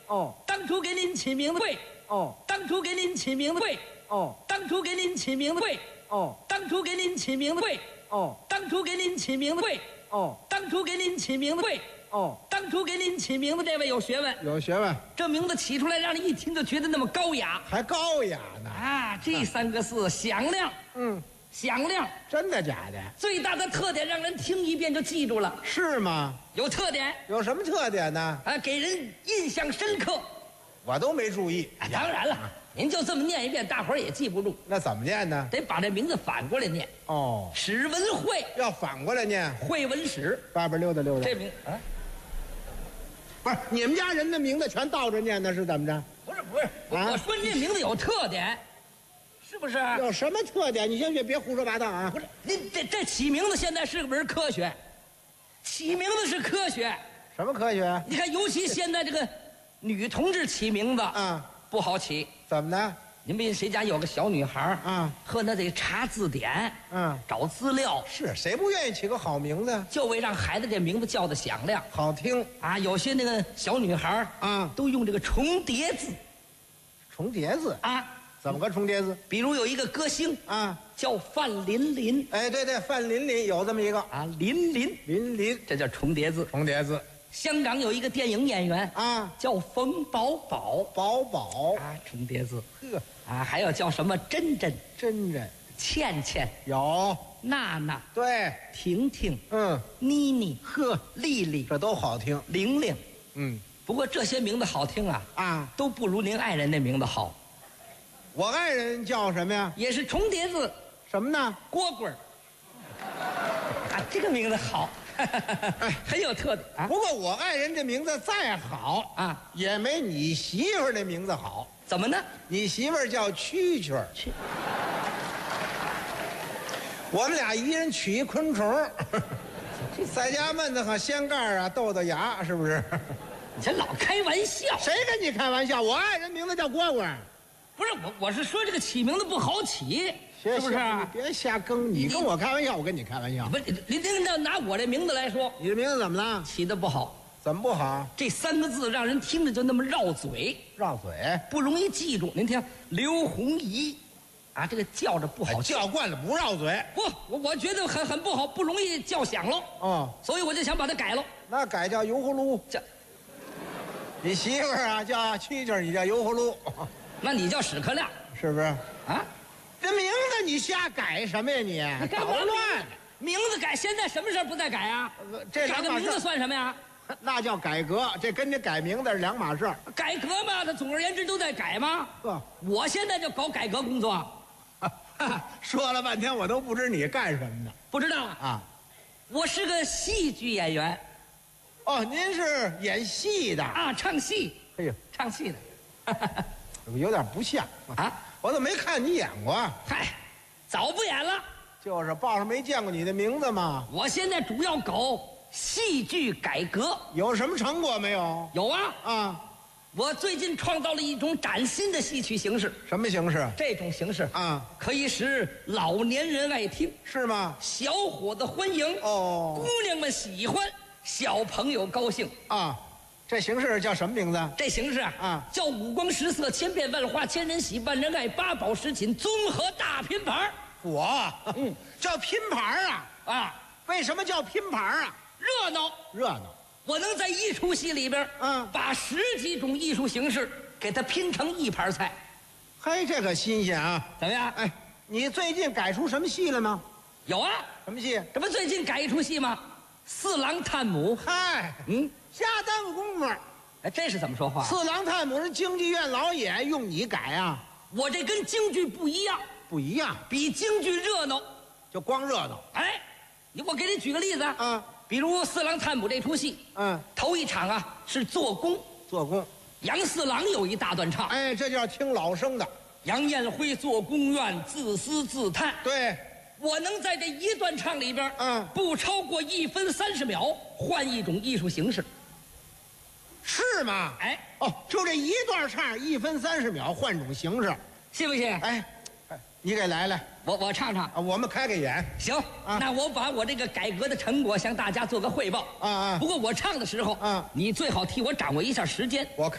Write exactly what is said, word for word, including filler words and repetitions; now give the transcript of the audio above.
哦， 当初给您起名字贵。 哦， 当初给您起名字贵。 哦， 当初给您起名字贵。 哦， 当初给您起名字贵。 哦， 当初给您起名字贵。 哦， 当初给您起名字贵。 哦， 当初给您起名字，这位有学问。 有学问， 这名字起出来，让人一听就觉得那么高雅还高雅呢。 啊！这三个字响亮， 嗯， 响亮。 真的假的？ 最大的特点，让人听一遍就记住了。 是吗？ 有特点有什么特点呢？ 啊，给人印象深刻。 我都没注意。 啊，当然了，您就这么念一遍，大伙儿也记不住。 那怎么念呢？ 得把这名字反过来念。 哦， 史文慧， 要反过来念。 慧文史。 外边溜达溜达。 这名啊， 不是你们家人的名字全倒着念的，是怎么着？ 不是不是， 啊我说这名字有特点，是不是？ 有什么特点？你先别别胡说八道啊！ 不是，您这这起名字现在是个门科学，起名字是科学。 什么科学？ 你看，尤其现在这个女同志起名字啊， 不好起。 怎么呢？ 您比谁家有个小女孩啊， 呵，那得查字典， 嗯， 找资料， 是谁不愿意起个好名字？ 就为让孩子这名字叫的响亮好听啊。有些那个小女孩啊， 都用这个重叠字重叠字啊。 怎么个重叠字？ 比如有一个歌星啊， 叫范琳琳， 哎，对对，范琳琳有这么一个啊，琳琳， 琳琳， 这叫重叠字。 重叠字香港有一个电影演员啊， 叫冯宝宝， 宝宝啊，重叠字。 呵， 啊，还有叫什么珍珍、 真人倩倩、 有， 娜娜、 对， 婷婷、 嗯， 妮妮、 呵， 丽丽、 这都好听， 玲玲。 嗯不过这些名字好听啊， 啊， 都不如您爱人那名字好， 我爱人叫什么呀？ 也是重叠字， 什么呢？ 蝈蝈儿。啊，这个名字好，很有特点啊。 不过我爱人这名字再好啊， 也没你媳妇儿那名字好。 怎么呢？ 你媳妇儿叫蛐蛐儿， 去， 我们俩一人取一昆虫，在家闷得很，掀盖儿啊，豆豆芽，是不是？ 你这老开玩笑。 谁跟你开玩笑？我爱人名字叫蝈蝈， 不是我，我是说这个起名字不好起，是不是你别瞎更，你跟我开玩笑，我跟你开玩笑。 不是，您您要拿我这名字来说， 你的名字怎么了？ 起的不好。 怎么不好？ 这三个字让人听着就那么绕嘴， 绕嘴， 不容易记住。您听刘洪怡，啊，这个叫着不好哎叫惯了不绕嘴。 不，我我觉得很很不好，不容易叫响喽。 哦， 所以我就想把它改了。 那改叫油葫芦。 这， 你媳妇儿啊叫蛐蛐儿，你叫油葫芦， 那你叫屎壳亮是不是？ 啊？ 这名字你瞎改什么呀你？ 你干嘛捣乱！ 名字改，现在什么事儿不再改啊？ 这改个名字两码事儿算什么呀？ 那叫改革，这跟你改名字是两码事儿。 改革嘛，它总而言之都在改嘛。 呵， 我现在就搞改革工作， 说了半天我都不知你干什么呢不知道啊？ 啊！ 我是个戏剧演员哦，您是演戏的？ 啊，唱戏， 哎呦， 唱戏的。 有点不像啊！ 我怎么没看你演过？ 嗨，早不演了。 就是报上没见过你的名字吗？ 我现在主要搞戏剧改革。 有什么成果没有？ 有啊， 啊， 我最近创造了一种崭新的戏曲形式。 什么形式？ 这种形式啊， 可以使老年人爱听， 是吗？ 小伙子欢迎， 哦姑娘们喜欢，小朋友高兴。 啊，这形式叫什么名字？ 这形式啊， 啊叫五光十色，千变万化，千人喜，万人爱，八宝十锦综合大拼盘儿我，嗯，叫拼盘啊？ 啊， 为什么叫拼盘啊？ 热闹。 热闹。 我能在一出戏里边， 嗯把十几种艺术形式给它拼成一盘菜， 嘿，这可新鲜啊！ 怎么样？ 哎，你最近改出什么戏了吗？ 有啊， 什么戏？ 这不最近改一出戏吗？四郎探母。 嗨， 嗯， 瞎耽误功夫。 哎，这是怎么说话？ 四郎探母是京剧院老演，用你改啊？ 我这跟京剧不一样， 不一样， 比京剧热闹。 就光热闹。 哎，你我给你举个例子啊， 啊， 比如四郎探母这出戏， 嗯， 头一场啊是做工， 做工。 杨四郎有一大段唱， 哎，这就要听老生的。 杨彦辉做宫院自私自叹。 对， 我能在这一段唱里边， 嗯不超过一分三十秒，换一种艺术形式。 是吗？ 哎， 哦，就这一段唱，一分三十秒，换种形式。 信不信？ 哎，哎你给来来我我唱唱。 啊，我们开个眼。 行， 啊那我把我这个改革的成果向大家做个汇报。 啊啊不过我唱的时候， 啊你最好替我掌握一下时间。 我